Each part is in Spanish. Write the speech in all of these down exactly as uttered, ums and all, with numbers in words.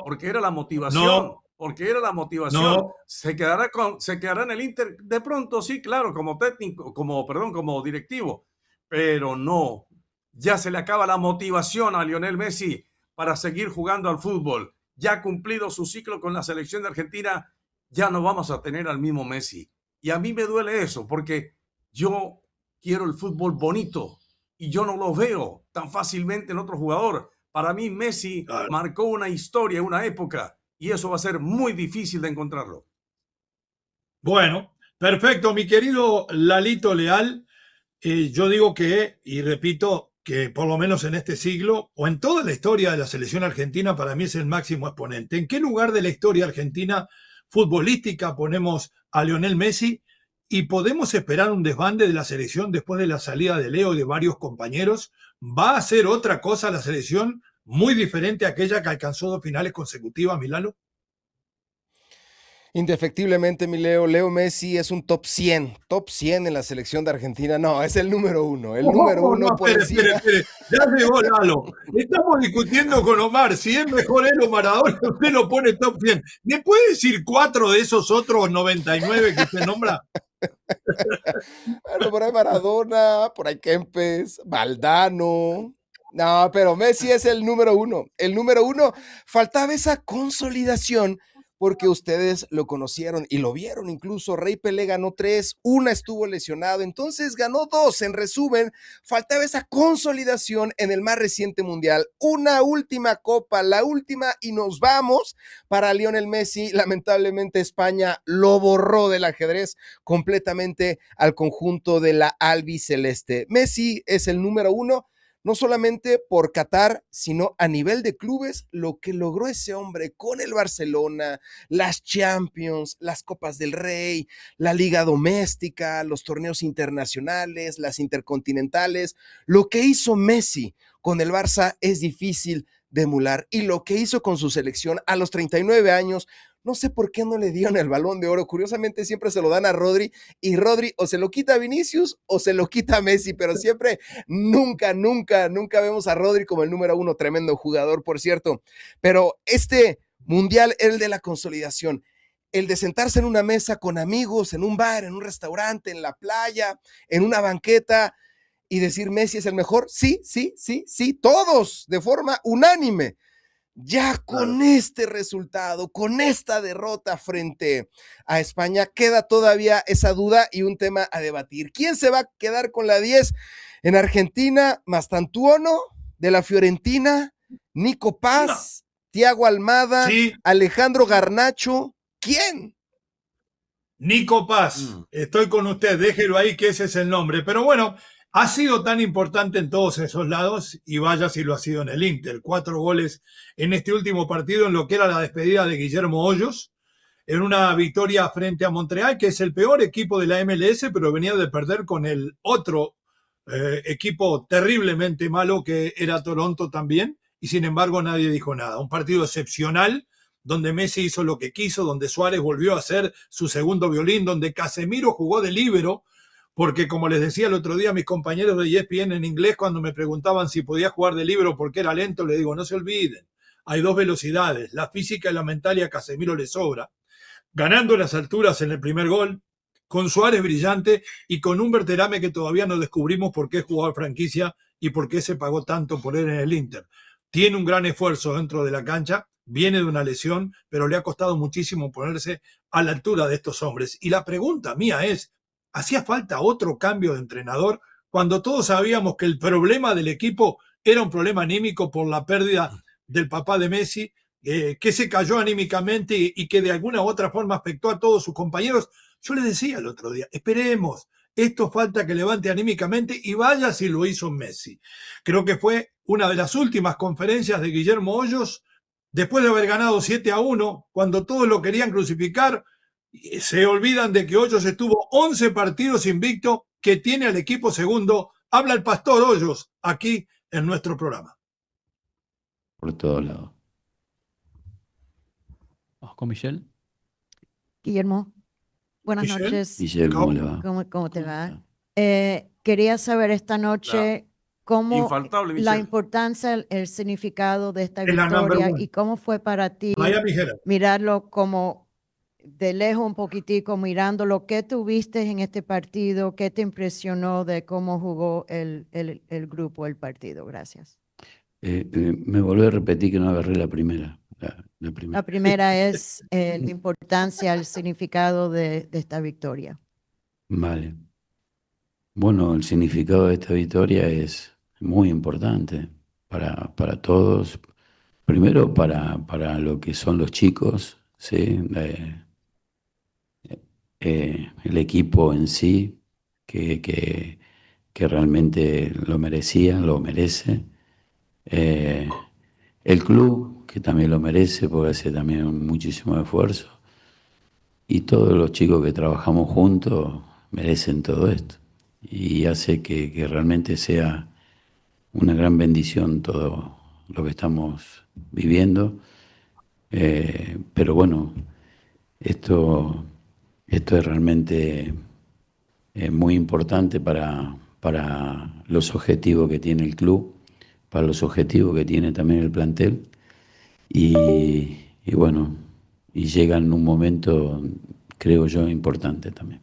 porque era la motivación, no, porque era la motivación. no. Se quedará, con, se quedará en el Inter de pronto, sí, claro, como técnico, como, perdón, como directivo, pero no. Ya se le acaba la motivación a Lionel Messi para seguir jugando al fútbol. Ya ha cumplido su ciclo con la selección de Argentina, ya no vamos a tener al mismo Messi. Y a mí me duele eso, porque yo quiero el fútbol bonito y yo no lo veo tan fácilmente en otro jugador. Para mí Messi Claro. marcó una historia, una época, y eso va a ser muy difícil de encontrarlo. Bueno, perfecto, mi querido Lalito Leal. Eh, yo digo que, y repito, que por lo menos en este siglo, o en toda la historia de la selección argentina, para mí es el máximo exponente. ¿En qué lugar de la historia argentina futbolística ponemos a Lionel Messi? ¿Y podemos esperar un desbande de la selección después de la salida de Leo y de varios compañeros? ¿Va a ser otra cosa la selección muy diferente a aquella que alcanzó dos finales consecutivas, Milalo? Indefectiblemente, mi Leo, Leo Messi es un top cien, top cien en la selección de Argentina. No, es el número uno, el Oh, número oh, uno no, por espere, espere, encima. espere. Ya llegó Lalo. Estamos discutiendo con Omar si es mejor él o Maradona. Usted lo pone top cien. ¿Me puede decir cuatro de esos otros noventa y nueve que usted nombra? Bueno, por ahí Maradona, por ahí Kempes, Valdano. No, pero Messi es el número uno. El número uno. Faltaba esa consolidación porque ustedes lo conocieron y lo vieron incluso. Rey Pelé ganó tres, una estuvo lesionado, entonces ganó dos. En resumen, faltaba esa consolidación en el más reciente mundial. Una última copa, la última, y nos vamos para Lionel Messi. Lamentablemente España lo borró del ajedrez completamente al conjunto de la albiceleste. Messi es el número uno, no solamente por Qatar, sino a nivel de clubes, lo que logró ese hombre con el Barcelona, las Champions, las Copas del Rey, la Liga Doméstica, los torneos internacionales, las intercontinentales. Lo que hizo Messi con el Barça es difícil de emular, y lo que hizo con su selección a los treinta y nueve años, no sé por qué no le dieron el Balón de Oro. Curiosamente siempre se lo dan a Rodri, y Rodri o se lo quita a Vinicius o se lo quita a Messi, pero siempre, nunca, nunca, nunca vemos a Rodri como el número uno. Tremendo jugador, por cierto. Pero este mundial era el de la consolidación, el de sentarse en una mesa con amigos, en un bar, en un restaurante, en la playa, en una banqueta, y decir Messi es el mejor. Sí, sí, sí, sí, todos de forma unánime. Ya con claro. Este resultado, con esta derrota frente a España, queda todavía esa duda y un tema a debatir. ¿Quién se va a quedar con la diez en Argentina? Mastantuono de la Fiorentina, Nico Paz, no. Thiago Almada, sí. Alejandro Garnacho. ¿Quién? Nico Paz. Mm. Estoy con usted, déjelo ahí que ese es el nombre. Pero bueno, ha sido tan importante en todos esos lados, y vaya si lo ha sido en el Inter. Cuatro goles en este último partido en lo que era la despedida de Guillermo Hoyos, en una victoria frente a Montreal, que es el peor equipo de la M L S, pero venía de perder con el otro eh, equipo terriblemente malo que era Toronto también, y sin embargo nadie dijo nada. Un partido excepcional, donde Messi hizo lo que quiso, donde Suárez volvió a hacer su segundo violín, donde Casemiro jugó de líbero, porque como les decía el otro día a mis compañeros de E S P N en inglés, cuando me preguntaban si podía jugar de líbero porque era lento, les digo, no se olviden, hay dos velocidades, la física y la mental, y a Casemiro le sobra. Ganando las alturas en el primer gol, con Suárez brillante y con un Berterame que todavía no descubrimos por qué es jugador franquicia y por qué se pagó tanto por él en el Inter. Tiene un gran esfuerzo dentro de la cancha, viene de una lesión, pero le ha costado muchísimo ponerse a la altura de estos hombres. Y la pregunta mía es, ¿hacía falta otro cambio de entrenador cuando todos sabíamos que el problema del equipo era un problema anímico por la pérdida del papá de Messi, eh, que se cayó anímicamente y, y que de alguna u otra forma afectó a todos sus compañeros? Yo les decía el otro día, esperemos, esto falta que levante anímicamente, y vaya si lo hizo Messi. Creo que fue una de las últimas conferencias de Guillermo Hoyos, después de haber ganado siete a uno, cuando todos lo querían crucificar. Se olvidan de que Hoyos estuvo once partidos invicto, que tiene al equipo segundo. Habla el pastor Hoyos aquí en nuestro programa. Por todos lados. Vamos con Michelle. Guillermo, buenas Michelle. noches. Michelle, ¿cómo le va? ¿Cómo, cómo te va? Eh, quería saber esta noche, cómo infaltable, la Michelle. importancia, el, el significado de esta Es la number victoria one. y cómo fue para ti Miami Herald. mirarlo como de lejos un poquitico, mirándolo. ¿Qué tuviste en este partido? ¿Qué te impresionó de cómo jugó el, el, el grupo, el partido? Gracias. Eh, eh, me volví a repetir que no agarré la primera. La, la primera. La primera es eh, la importancia, el significado de, de esta victoria. Vale. Bueno, el significado de esta victoria es muy importante para, para todos. Primero para, para lo que son los chicos, ¿sí? Eh, eh, el equipo en sí, que, que, que realmente lo merecía, lo merece. Eh, el club, que también lo merece, porque hace también muchísimo esfuerzo. Y todos los chicos que trabajamos juntos merecen todo esto. Y hace que, que realmente sea una gran bendición todo lo que estamos viviendo. Eh, pero bueno, esto, esto es realmente eh, muy importante para, para los objetivos que tiene el club, para los objetivos que tiene también el plantel. Y, y bueno, y llega en un momento, creo yo, importante también.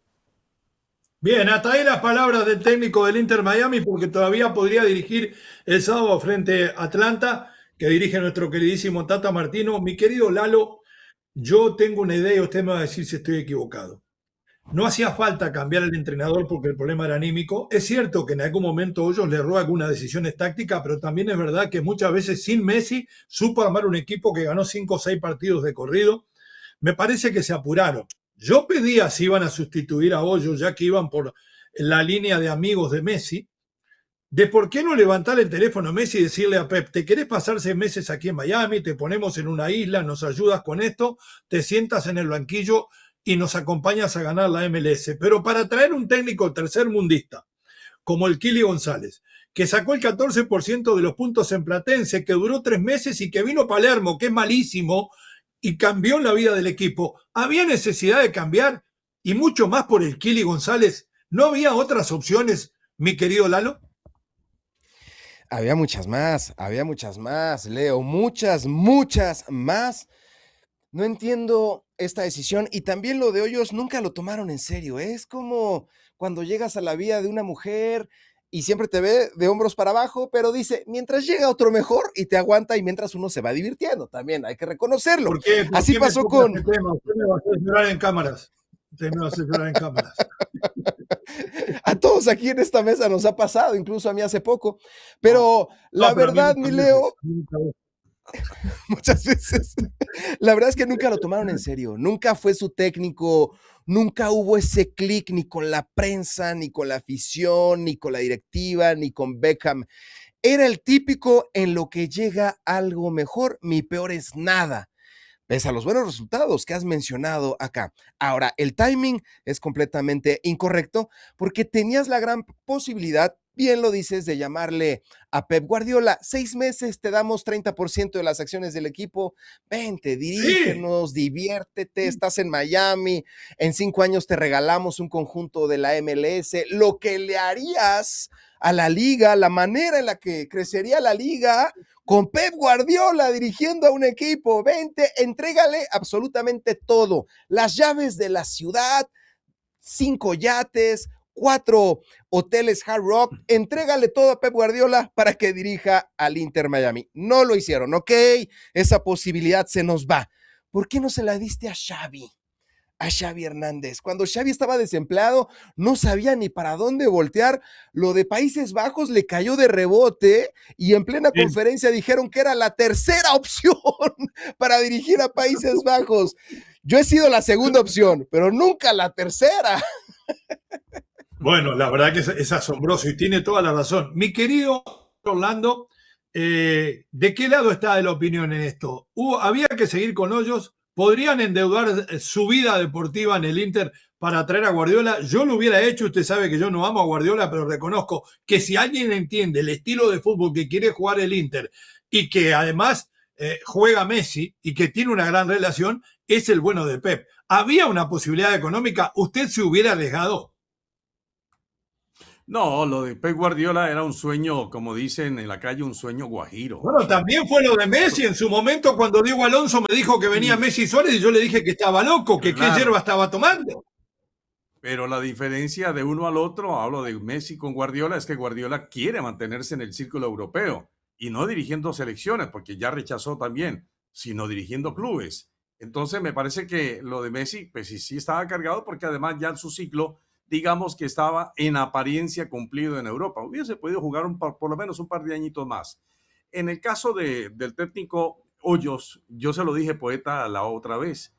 Bien, hasta ahí las palabras del técnico del Inter Miami, porque todavía podría dirigir el sábado frente a Atlanta, que dirige nuestro queridísimo Tata Martino. Mi querido Lalo, yo tengo una idea y usted me va a decir si estoy equivocado. No hacía falta cambiar el entrenador porque el problema era anímico. Es cierto que en algún momento Hoyos le erró algunas decisiones tácticas, pero también es verdad que muchas veces sin Messi supo armar un equipo que ganó cinco o seis partidos de corrido. Me parece que se apuraron. Yo pedía si iban a sustituir a Hoyos, ya que iban por la línea de amigos de Messi, de por qué no levantar el teléfono a Messi y decirle a Pep, ¿te querés pasar seis meses aquí en Miami? Te ponemos en una isla, nos ayudas con esto, te sientas en el banquillo y nos acompañas a ganar la M L S. Pero para traer un técnico tercermundista, como el Kili González, que sacó el catorce por ciento de los puntos en Platense, que duró tres meses y que vino a Palermo, que es malísimo, y cambió la vida del equipo. ¿Había necesidad de cambiar? Y mucho más por el Kili González. ¿No había otras opciones, mi querido Lalo? Había muchas más, había muchas más, Leo, muchas, muchas más. No entiendo esta decisión y también lo de Hoyos nunca lo tomaron en serio. Es como cuando llegas a la vida de una mujer y siempre te ve de hombros para abajo, pero dice, mientras llega otro mejor y te aguanta y mientras uno se va divirtiendo, también hay que reconocerlo. ¿Por qué? ¿Por Así qué pasó con... este tema? Usted me va a hacer llorar en cámaras. Usted me va a hacer llorar en cámaras. A todos aquí en esta mesa nos ha pasado, incluso a mí hace poco, pero no, la no, pero verdad, mi Leo, veces. muchas veces, la verdad es que nunca lo tomaron en serio, nunca fue su técnico, nunca hubo ese clic ni con la prensa, ni con la afición, ni con la directiva, ni con Beckham. Era el típico en lo que llega algo mejor, mi peor es nada. Pese a los buenos resultados que has mencionado acá. Ahora, el timing es completamente incorrecto porque tenías la gran posibilidad, bien lo dices, de llamarle a Pep Guardiola. Seis meses, te damos treinta por ciento de las acciones del equipo. Vente, dirígenos, sí. diviértete, estás en Miami. En cinco años te regalamos un conjunto de la M L S. Lo que le harías a la liga, la manera en la que crecería la liga con Pep Guardiola dirigiendo a un equipo. Vente, entrégale absolutamente todo. Las llaves de la ciudad, cinco yates, cuatro hoteles Hard Rock. Entrégale todo a Pep Guardiola para que dirija al Inter Miami. No lo hicieron, ¿ok? Esa posibilidad se nos va. ¿Por qué no se la diste a Xavi? A Xavi Hernández. Cuando Xavi estaba desempleado, no sabía ni para dónde voltear. Lo de Países Bajos le cayó de rebote y en plena sí. conferencia dijeron que era la tercera opción para dirigir a Países Bajos. Yo he sido la segunda opción, pero nunca la tercera. Bueno, la verdad que es, es asombroso y tiene toda la razón. Mi querido Orlando, eh, ¿de qué lado está de la opinión en esto? ¿Hubo, ¿Había que seguir con Hoyos? ¿Podrían endeudar su vida deportiva en el Inter para traer a Guardiola? Yo lo hubiera hecho, usted sabe que yo no amo a Guardiola, pero reconozco que si alguien entiende el estilo de fútbol que quiere jugar el Inter y que además eh, juega Messi y que tiene una gran relación, es el bueno de Pep. ¿Había una posibilidad económica? ¿Usted se hubiera arriesgado? No, lo de Pep Guardiola era un sueño, como dicen en la calle, un sueño guajiro. Bueno, también fue lo de Messi en su momento cuando Diego Alonso me dijo que venía Messi y Suárez y yo le dije que estaba loco, que qué Claro. hierba estaba tomando. Pero la diferencia de uno al otro, hablo de Messi con Guardiola, es que Guardiola quiere mantenerse en el círculo europeo y no dirigiendo selecciones, porque ya rechazó también, sino dirigiendo clubes. Entonces me parece que lo de Messi, pues sí, sí estaba cargado porque además ya su ciclo, digamos que estaba en apariencia cumplido en Europa. Hubiese podido jugar un par, por lo menos un par de añitos más. En el caso de, del técnico Hoyos, yo se lo dije, Poeta, la otra vez.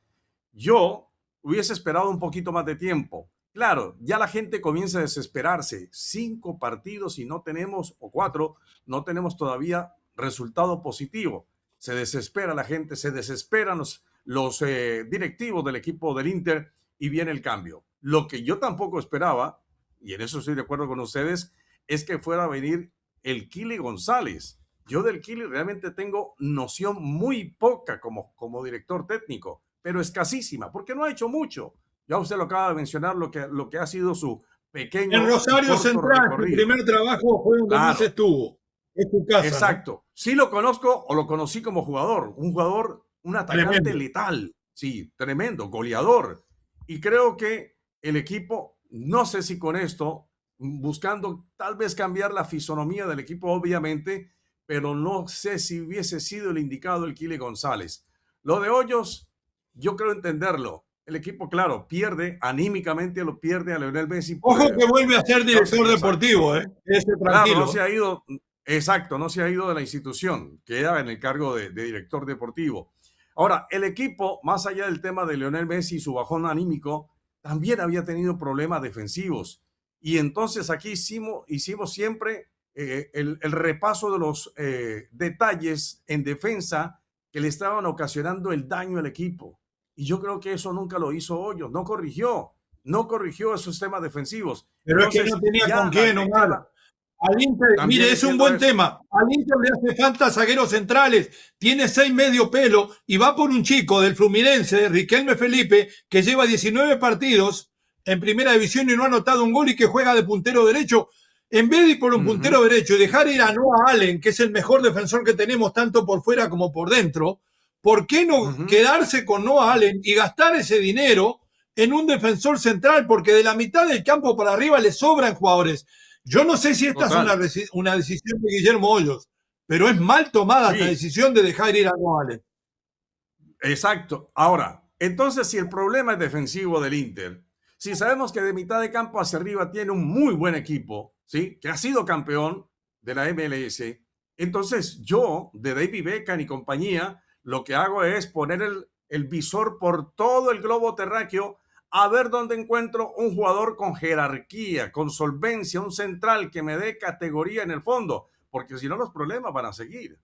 Yo hubiese esperado un poquito más de tiempo. Claro, ya la gente comienza a desesperarse. Cinco partidos y no tenemos, o cuatro, no tenemos todavía resultado positivo. Se desespera la gente, se desesperan los, los eh, directivos del equipo del Inter y viene el cambio. Lo que yo tampoco esperaba, y en eso estoy de acuerdo con ustedes, es que fuera a venir el Kili González. Yo del Kili realmente tengo noción muy poca como, como director técnico, pero escasísima, porque no ha hecho mucho. Ya usted lo acaba de mencionar, lo que, lo que ha sido su pequeño En Rosario Central, recorrido. su primer trabajo fue donde Claro. más estuvo. Es su casa. Exacto. ¿No? Sí lo conozco o lo conocí como jugador. Un jugador, un atacante tremendo. Letal. Sí, tremendo, goleador. Y creo que el equipo, no sé si con esto, buscando tal vez cambiar la fisonomía del equipo, obviamente, pero no sé si hubiese sido el indicado el Kili González. Lo de Hoyos, yo creo entenderlo. El equipo, claro, pierde, anímicamente lo pierde a Lionel Messi. Ojo que vuelve a ser director no deportivo, ¿eh? Ese tranquilo. Claro, no se ha ido, exacto, no se ha ido de la institución, queda en el cargo de, de director deportivo. Ahora, el equipo, más allá del tema de Lionel Messi y su bajón anímico, también había tenido problemas defensivos. Y entonces aquí hicimos, hicimos siempre eh, el, el repaso de los eh, detalles en defensa que le estaban ocasionando el daño al equipo. Y yo creo que eso nunca lo hizo Hoyos, no corrigió, no corrigió esos temas defensivos. Pero Entonces, es que no tenía con quién, Omar. Al Inter, mire, es un buen eso. tema. Al Inter le hace falta zagueros centrales. Tiene seis medio pelo y va por un chico del Fluminense, Riquelme Felipe, que lleva diecinueve partidos en primera división y no ha anotado un gol y que juega de puntero derecho. En vez de ir por un uh-huh. puntero derecho y dejar ir a Noah Allen, que es el mejor defensor que tenemos tanto por fuera como por dentro, ¿por qué no uh-huh. quedarse con Noah Allen y gastar ese dinero en un defensor central? Porque de la mitad del campo para arriba le sobran jugadores. Yo no sé si esta Total. es una, una decisión de Guillermo Hoyos, pero es mal tomada sí. la decisión de dejar ir a Noah Allen. Exacto. Ahora, entonces si el problema es defensivo del Inter, si sabemos que de mitad de campo hacia arriba tiene un muy buen equipo, ¿sí? Que ha sido campeón de la M L S, entonces yo, de David Beckham y compañía, lo que hago es poner el, el visor por todo el globo terráqueo a ver dónde encuentro un jugador con jerarquía, con solvencia, un central que me dé categoría en el fondo, porque si no los problemas van a seguir.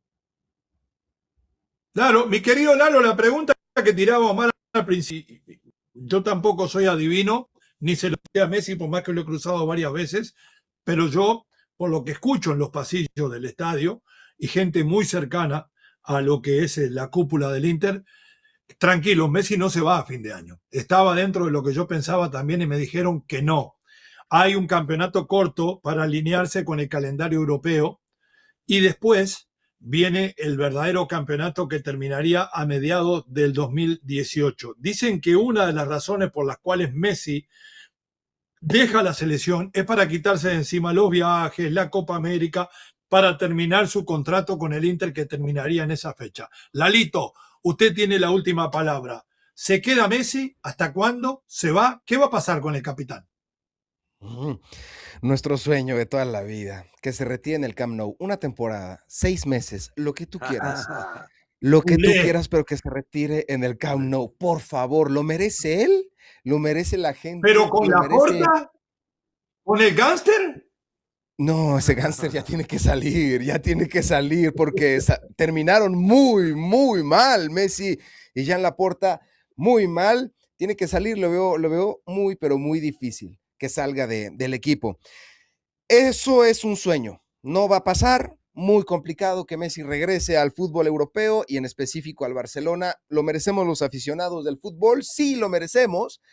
Claro, mi querido Lalo, la pregunta que tiraba Omar al principio, yo tampoco soy adivino, ni se lo sé a Messi, por más que lo he cruzado varias veces, pero yo, por lo que escucho en los pasillos del estadio, y gente muy cercana a lo que es la cúpula del Inter, tranquilo, Messi no se va a fin de año. Estaba dentro de lo que yo pensaba también y me dijeron que no. Hay un campeonato corto para alinearse con el calendario europeo y después viene el verdadero campeonato que terminaría a mediados del dos mil dieciocho. Dicen que una de las razones por las cuales Messi deja la selección es para quitarse de encima los viajes, la Copa América, para terminar su contrato con el Inter que terminaría en esa fecha. Lalito, usted tiene la última palabra. ¿Se queda Messi? ¿Hasta cuándo? ¿Se va? ¿Qué va a pasar con el capitán? Mm, nuestro sueño de toda la vida, que se retire en el Camp Nou, una temporada, seis meses, lo que tú quieras. Lo que tú quieras, pero que se retire en el Camp Nou. Por favor, ¿lo merece él? ¿Lo merece la gente? ¿Pero con la merece... Porta? ¿Con el gánster? No, ese gánster ya tiene que salir, ya tiene que salir porque terminaron muy, muy mal Messi y Joan Laporta, muy mal. Tiene que salir, lo veo, lo veo muy, pero muy difícil que salga de, del equipo. Eso es un sueño, no va a pasar, muy complicado que Messi regrese al fútbol europeo y en específico al Barcelona. ¿Lo merecemos los aficionados del fútbol? Sí, lo merecemos.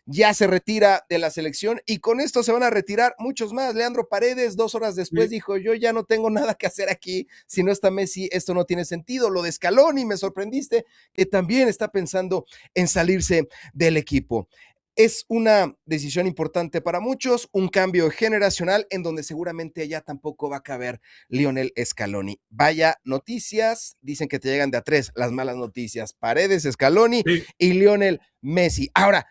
ya se retira de la selección y con esto se van a retirar muchos más. Leandro Paredes, dos horas después, sí. dijo, yo ya no tengo nada que hacer aquí, si no está Messi, esto no tiene sentido. Lo de Scaloni, me sorprendiste, que también está pensando en salirse del equipo. Es una decisión importante para muchos, un cambio generacional en donde seguramente ya tampoco va a caber Lionel Scaloni. Vaya noticias, dicen que te llegan de a tres las malas noticias. Paredes, Scaloni sí. y Lionel Messi. Ahora,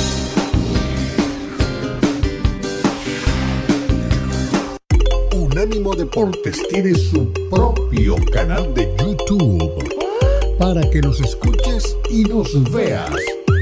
Unánimo Deportes tiene su propio canal de YouTube para que nos escuches y nos veas.